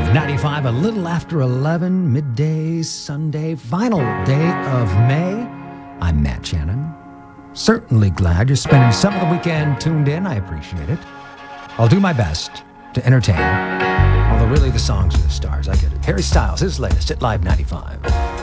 95, a little after 11, midday, Sunday, final day of May. I'm Matt Shannon. Certainly glad you're spending some of the weekend tuned in. I appreciate it. I'll do my best to entertain. Although really the songs are the stars. I get it. Harry Styles, his latest at Live 95.